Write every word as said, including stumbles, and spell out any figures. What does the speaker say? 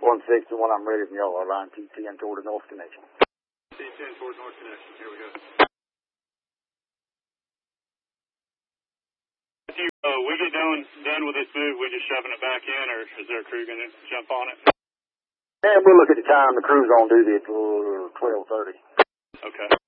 one six, the one I'm ready from y'all, line T ten toward the North Connection. T ten toward North Connection, here we go. If you, uh, we get done, done with this move, we just shoving it back in, or is there a crew going to jump on it? Yeah, we'll look at the time. The crew's on duty at twelve thirty. Okay.